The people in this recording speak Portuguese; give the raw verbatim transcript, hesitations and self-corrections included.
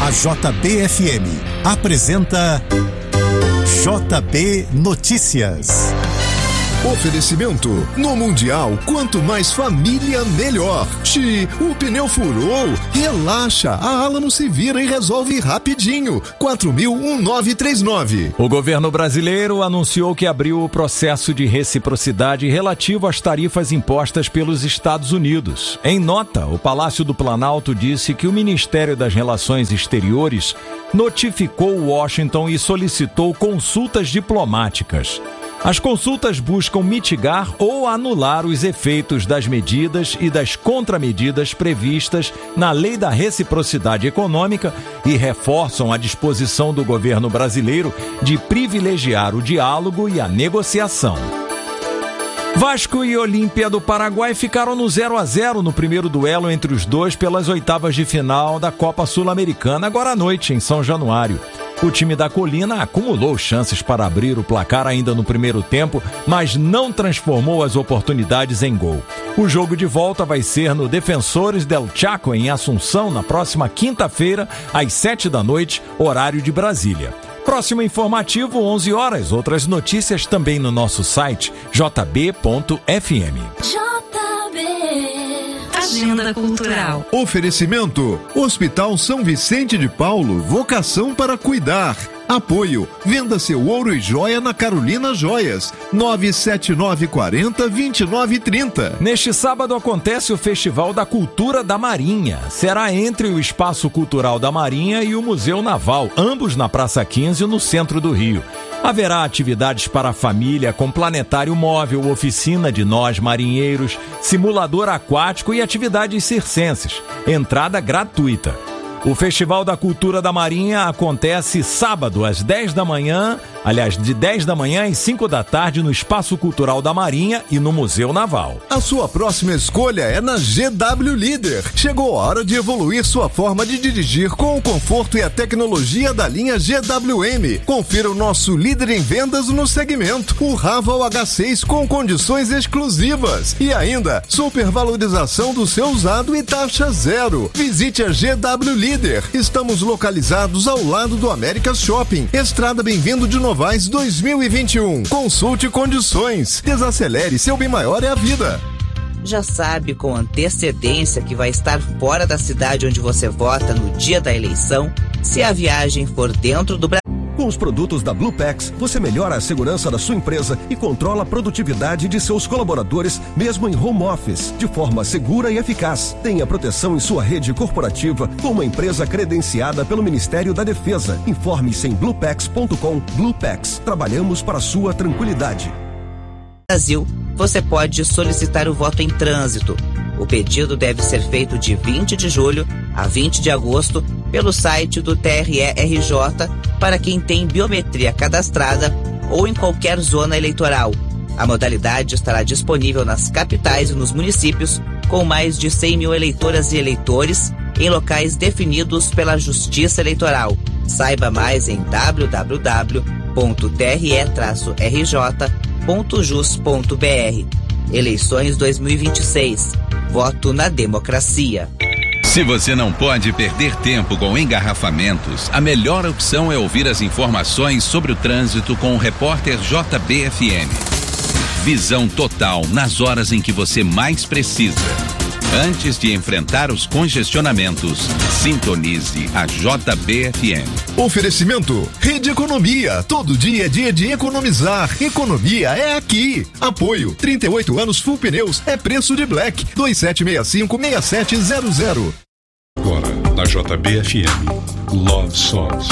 A J B F M apresenta J B Notícias. Oferecimento: no Mundial, quanto mais família, melhor. Xi, o pneu furou. Relaxa, a Alamo se vira e resolve rapidinho. quatro mil nove três nove. O governo brasileiro anunciou que abriu o processo de reciprocidade relativo às tarifas impostas pelos Estados Unidos. Em nota, o Palácio do Planalto disse que o Ministério das Relações Exteriores notificou Washington e solicitou consultas diplomáticas. As consultas buscam mitigar ou anular os efeitos das medidas e das contramedidas previstas na Lei da Reciprocidade Econômica e reforçam a disposição do governo brasileiro de privilegiar o diálogo e a negociação. Vasco e Olímpia do Paraguai ficaram no zero a zero no primeiro duelo entre os dois pelas oitavas de final da Copa Sul-Americana, agora à noite, em São Januário. O time da Colina acumulou chances para abrir o placar ainda no primeiro tempo, mas não transformou as oportunidades em gol. O jogo de volta vai ser no Defensores del Chaco, em Assunção, na próxima quinta-feira, às sete da noite, horário de Brasília. Próximo informativo, onze horas. Outras notícias também no nosso site, j b ponto f m. Agenda Cultural. Oferecimento: Hospital São Vicente de Paulo, vocação para cuidar. Apoio: venda seu ouro e joia na Carolina Joias, nove sete nove quatro zero, dois nove três zero. Neste sábado acontece o Festival da Cultura da Marinha. Será entre o Espaço Cultural da Marinha e o Museu Naval, ambos na Praça quinze, no centro do Rio. Haverá atividades para a família com planetário móvel, oficina de nós marinheiros, simulador aquático e atividades circenses. Entrada gratuita. O Festival da Cultura da Marinha acontece sábado às dez da manhã, aliás, de dez da manhã às cinco da tarde no Espaço Cultural da Marinha e no Museu Naval. A sua próxima escolha é na G W Líder. Chegou a hora de evoluir sua forma de dirigir com o conforto e a tecnologia da linha G W M. Confira o nosso líder em vendas no segmento, o Raval H seis com condições exclusivas. E ainda, supervalorização do seu usado e taxa zero. Visite a G W Líder. Líder. Estamos localizados ao lado do América Shopping, Estrada Bem-vindo de Novaes dois mil e vinte e um. Consulte condições. Desacelere, seu bem maior é a vida. Já sabe com antecedência que vai estar fora da cidade onde você vota no dia da eleição, se a viagem for dentro do Brasil. Com os produtos da Bluepax, você melhora a segurança da sua empresa e controla a produtividade de seus colaboradores, mesmo em home office, de forma segura e eficaz. Tenha proteção em sua rede corporativa com uma empresa credenciada pelo Ministério da Defesa. Informe-se em bluepax ponto com. Bluepax, trabalhamos para a sua tranquilidade. Brasil, você pode solicitar o voto em trânsito. O pedido deve ser feito de vinte de julho a vinte de agosto pelo site do T R E R J para quem tem biometria cadastrada ou em qualquer zona eleitoral. A modalidade estará disponível nas capitais e nos municípios com mais de cem mil eleitoras e eleitores em locais definidos pela Justiça Eleitoral. Saiba mais em w w w ponto t r e r j ponto jus ponto b r. Eleições dois mil e vinte e seis. Voto na democracia. Se você não pode perder tempo com engarrafamentos, a melhor opção é ouvir as informações sobre o trânsito com o repórter J B F M. Visão total nas horas em que você mais precisa. Antes de enfrentar os congestionamentos, sintonize a J B F M. Oferecimento: Rede Economia. Todo dia é dia de economizar. Economia é aqui. Apoio: trinta e oito anos Full Pneus. É preço de Black. dois sete seis cinco, seis sete zero zero. Agora, na J B F M, Love Songs.